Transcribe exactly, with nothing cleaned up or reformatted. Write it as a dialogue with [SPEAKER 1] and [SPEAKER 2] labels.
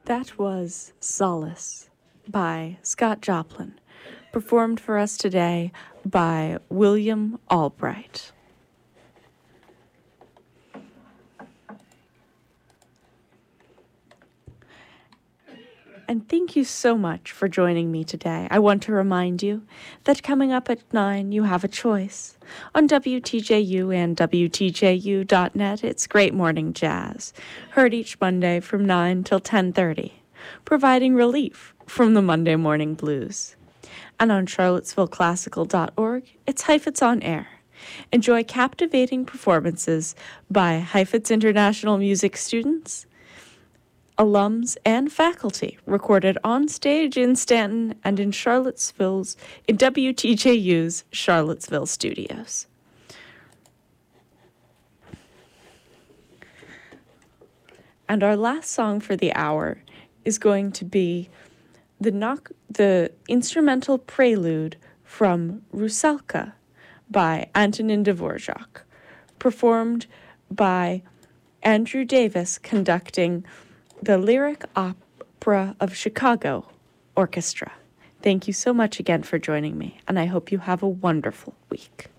[SPEAKER 1] That was Solace by Scott Joplin, performed for us today by William Albright. And thank you so much for joining me today. I want to remind you that coming up at nine, you have a choice. On W T J U and W T J U dot net, it's Great Morning Jazz, heard each Monday from nine till ten thirty, providing relief from the Monday morning blues. And on Charlottesville Classical dot org, it's Heifetz on Air. Enjoy captivating performances by Heifetz International Music students, alums, and faculty, recorded on stage in Stanton and in Charlottesville's, in W T J U's Charlottesville studios. And our last song for the hour is going to be the knock, the instrumental prelude from Rusalka by Antonin Dvorak, performed by Andrew Davis, conducting the Lyric Opera of Chicago Orchestra. Thank you so much again for joining me, and I hope you have a wonderful week.